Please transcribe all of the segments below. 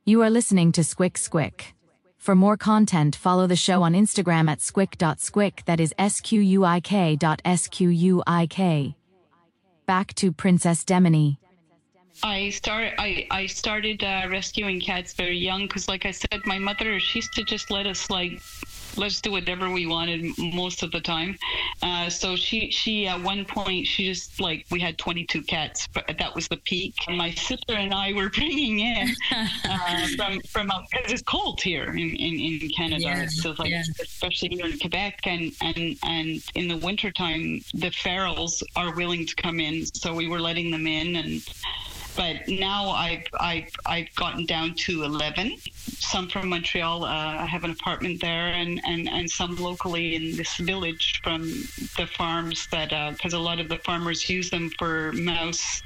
You are listening to Squick Squick. For more content, follow the show on Instagram at squick.squick, that is squik.squik. Back to Princess Demony. I started rescuing cats very young because, like I said, my mother, she used to just let us do whatever we wanted most of the time. So she at one point, she just we had 22 cats, but that was the peak. My sister and I were bringing in from out, because it's cold here in Canada. Yeah, So especially here in Quebec, and in the wintertime, the ferals are willing to come in. So we were letting them in, but now I've gotten down to 11. Some from Montreal. I have an apartment there, and some locally in this village from the farms that, because a lot of the farmers use them for mouse,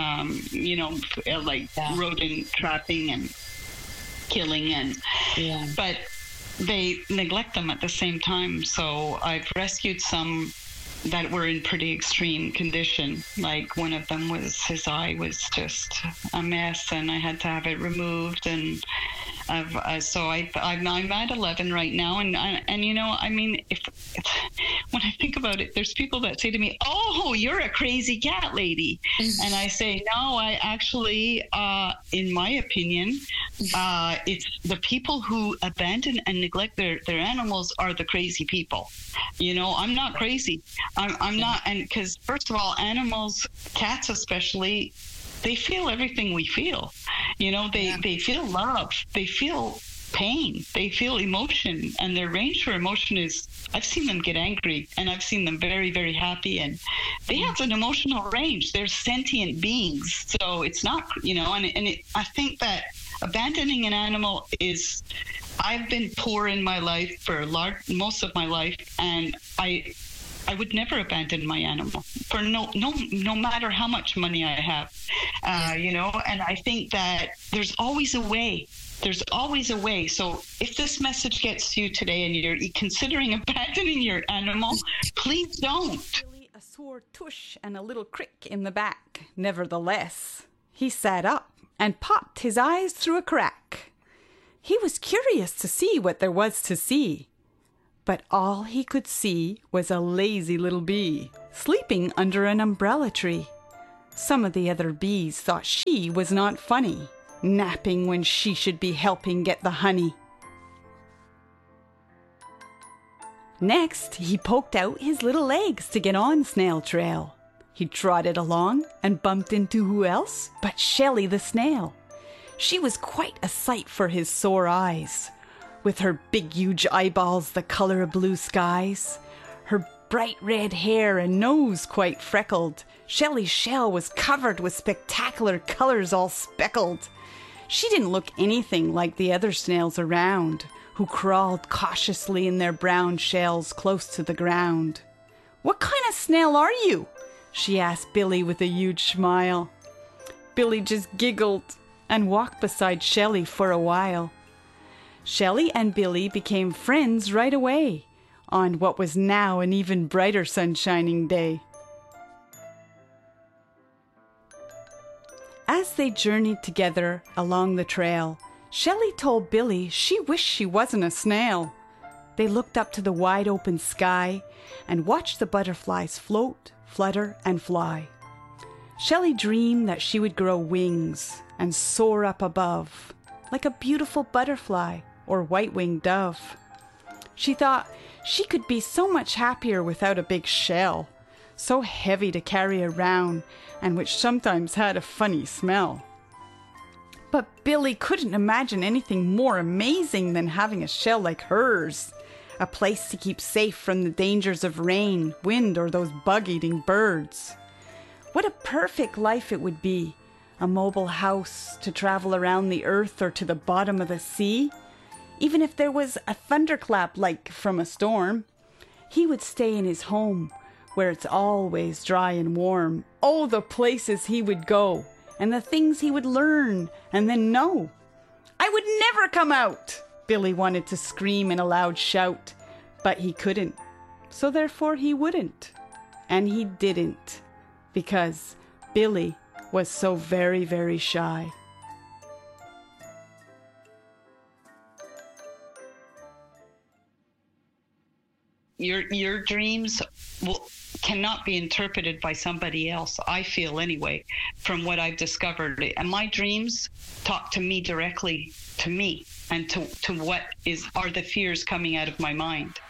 rodent trapping and killing, but they neglect them at the same time. So I've rescued some that were in pretty extreme condition. Like one of them his eye was just a mess, and I had to have it removed. And I'm at 11 right now, and if when I think about it, there's people that say to me, "Oh, you're a crazy cat lady," and I say, "No, I actually, in my opinion, it's the people who abandon and neglect their animals are the crazy people. I'm not crazy. I'm not, and because first of all, animals, cats especially, they feel everything we feel. They feel love, they feel pain, they feel emotion, and their range for emotion is, I've seen them get angry, and I've seen them very, very happy, and they have an emotional range. They're sentient beings. So it's not, I think that abandoning an animal is, I've been poor in my life for most of my life, and I would never abandon my animal for no matter how much money I have, and I think that there's always a way. There's always a way. So if this message gets to you today and you're considering abandoning your animal, please don't. A sore tush and a little crick in the back. Nevertheless, he sat up and popped his eyes through a crack. He was curious to see what there was to see. But all he could see was a lazy little bee sleeping under an umbrella tree. Some of the other bees thought she was not funny, napping when she should be helping get the honey. Next, he poked out his little legs to get on Snail Trail. He trotted along and bumped into who else but Shelley the snail. She was quite a sight for his sore eyes, with her big huge eyeballs the color of blue skies, her bright red hair and nose quite freckled. Shelley's shell was covered with spectacular colors all speckled. She didn't look anything like the other snails around, who crawled cautiously in their brown shells close to the ground. "What kind of snail are you?" she asked Billy with a huge smile. Billy just giggled and walked beside Shelley for a while. Shelley and Billy became friends right away, on what was now an even brighter sunshining day. As they journeyed together along the trail, Shelley told Billy she wished she wasn't a snail. They looked up to the wide open sky and watched the butterflies float, flutter, and fly. Shelley dreamed that she would grow wings and soar up above, like a beautiful butterfly or white-winged dove. She thought she could be so much happier without a big shell, so heavy to carry around and which sometimes had a funny smell. But Billy couldn't imagine anything more amazing than having a shell like hers, a place to keep safe from the dangers of rain, wind, or those bug-eating birds. What a perfect life it would be, a mobile house to travel around the earth or to the bottom of the sea. Even if there was a thunderclap like from a storm, he would stay in his home, where it's always dry and warm. Oh, the places he would go, and the things he would learn and then know. "I would never come out!" Billy wanted to scream in a loud shout, but he couldn't. So therefore he wouldn't. And he didn't, because Billy was so very, very shy. your dreams cannot be interpreted by somebody else, I feel anyway, from what I've discovered. And my dreams talk to me directly, to me, and to what are the fears coming out of my mind.